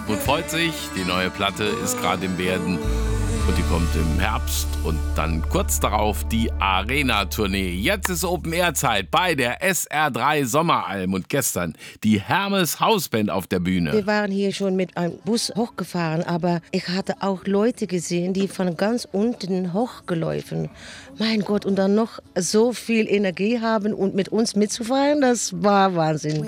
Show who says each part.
Speaker 1: Hartmut freut sich, die neue Platte ist gerade im Werden und die kommt im Herbst und dann kurz darauf die Arena-Tournee. Jetzt ist Open-Air-Zeit bei der SR3 Sommeralm und gestern die Hermes Hausband auf der Bühne.
Speaker 2: Wir waren hier schon mit einem Bus hochgefahren, aber ich hatte auch Leute gesehen, die von ganz unten hochgelaufen. Mein Gott, und dann noch so viel Energie haben und mit uns mitzufahren, das war Wahnsinn.